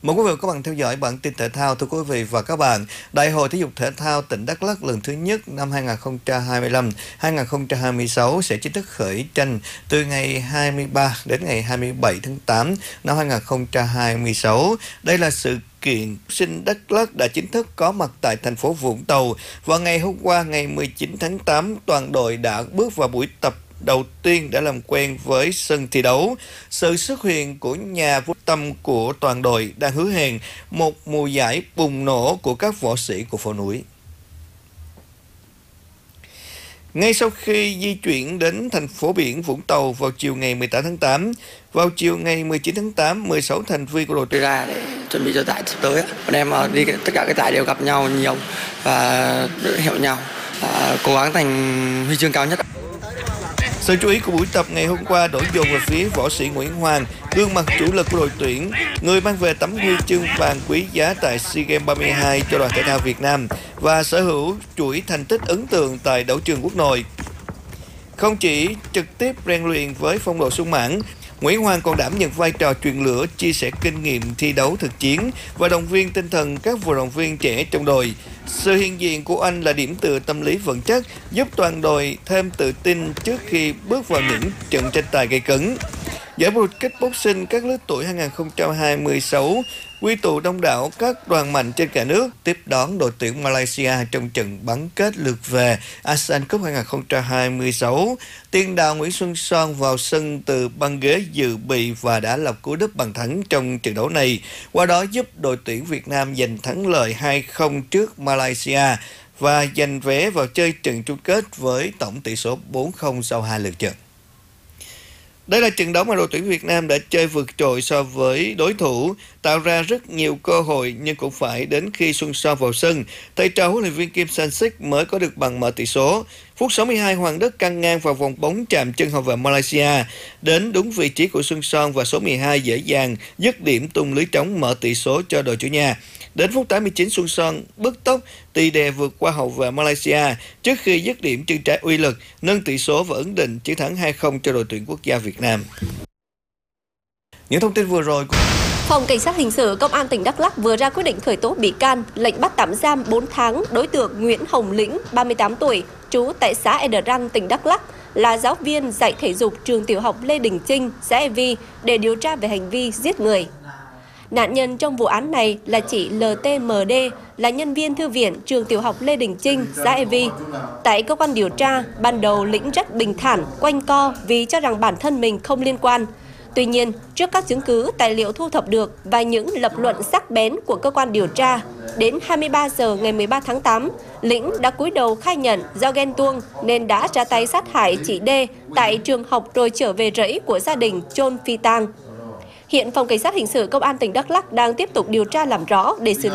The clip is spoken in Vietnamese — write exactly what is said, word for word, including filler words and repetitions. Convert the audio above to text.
Mời quý vị và các bạn theo dõi bản tin thể thao. Thưa quý vị và các bạn, Đại hội Thể dục Thể thao tỉnh Đắk Lắk lần thứ nhất năm hai nghìn không trăm hai mươi lăm hai nghìn không trăm hai mươi sáu sẽ chính thức khởi tranh từ ngày hai mươi ba đến ngày hai mươi bảy tháng tám năm hai nghìn không trăm hai mươi sáu. Đây là sự kiện sinh Đắk Lắk đã chính thức có mặt tại thành phố Vũng Tàu. Và ngày hôm qua, ngày mười chín tháng tám, toàn đội đã bước vào buổi tập đầu tiên đã làm quen với sân thi đấu. Sự xuất hiện của nhà vô tâm của toàn đội đang hứa hẹn một mùa giải bùng nổ của các võ sĩ của phố núi. Ngay sau khi di chuyển đến thành phố biển Vũng Tàu vào chiều ngày mười tám tháng tám, vào chiều ngày mười chín tháng tám, mười sáu thành viên của đội tuyển ra để chuẩn bị cho giải sắp tới. Bọn em đi tất cả các giải đều gặp nhau nhiều và hiểu nhau, và cố gắng giành huy chương cao nhất. Sự chú ý của buổi tập ngày hôm qua đổ dồn về phía võ sĩ Nguyễn Hoàng, gương mặt chủ lực của đội tuyển, người mang về tấm huy chương vàng quý giá tại SEA Games ba mươi hai cho đoàn thể thao Việt Nam và sở hữu chuỗi thành tích ấn tượng tại đấu trường quốc nội. Không chỉ trực tiếp rèn luyện với phong độ sung mãn, Nguyễn Hoàng còn đảm nhận vai trò truyền lửa, chia sẻ kinh nghiệm thi đấu thực chiến và động viên tinh thần các vận động viên trẻ trong đội. Sự hiện diện của anh là điểm tựa tâm lý vững chắc, giúp toàn đội thêm tự tin trước khi bước vào những trận tranh tài gay cấn. Giải vô địch kickboxing các lứa tuổi hai nghìn không trăm hai mươi sáu quy tụ đông đảo các đoàn mạnh trên cả nước tiếp đón đội tuyển Malaysia trong trận bán kết lượt về ASEAN Cup hai nghìn không trăm hai mươi sáu. Tiền đạo Nguyễn Xuân Son vào sân từ băng ghế dự bị và đã lập cú đúp bàn thắng trong trận đấu này, qua đó giúp đội tuyển Việt Nam giành thắng lợi hai không trước Malaysia và giành vé vào chơi trận chung kết với tổng tỷ số bốn không sau hai lượt trận. Đây là trận đấu mà đội tuyển Việt Nam đã chơi vượt trội so với đối thủ, tạo ra rất nhiều cơ hội, nhưng cũng phải đến khi Xuân Son vào sân, thầy trò huấn luyện viên Kim Sang-sik mới có được bằng mở tỷ số. Phút sáu mươi hai, Hoàng Đức căng ngang vào vòng bóng chạm chân hậu vệ Malaysia, đến đúng vị trí của Xuân Son và số mười hai dễ dàng dứt điểm tung lưới trống mở tỷ số cho đội chủ nhà. Đến phút tám mươi chín, Xuân Son bứt tốc tì đè vượt qua hậu vệ Malaysia trước khi dứt điểm chân trái uy lực, nâng tỷ số và ấn định chiến thắng hai không cho đội tuyển quốc gia Việt Nam. Những thông tin vừa rồi. Phòng Cảnh sát Hình sự Công an tỉnh Đắk Lắk vừa ra quyết định khởi tố bị can, lệnh bắt tạm giam bốn tháng đối tượng Nguyễn Hồng Lĩnh, ba mươi tám tuổi, trú tại xã Eder Răng, tỉnh Đắk Lắk, là giáo viên dạy thể dục trường tiểu học Lê Đình Chinh, xã E Vi, để điều tra về hành vi giết người. Nạn nhân trong vụ án này là chị lờ tê em đê, là nhân viên thư viện trường tiểu học Lê Đình Chinh, xã E Vi. Tại cơ quan điều tra, ban đầu Lĩnh rất bình thản, quanh co vì cho rằng bản thân mình không liên quan. Tuy nhiên, trước các chứng cứ, tài liệu thu thập được và những lập luận sắc bén của cơ quan điều tra, đến hai mươi ba giờ ngày mười ba tháng tám, Lĩnh đã cúi đầu khai nhận do ghen tuông nên đã ra tay sát hại chị D tại trường học rồi trở về rẫy của gia đình chôn phi tang. Hiện Phòng Cảnh sát Hình sự Công an tỉnh Đắk Lắk đang tiếp tục điều tra làm rõ để xử lý.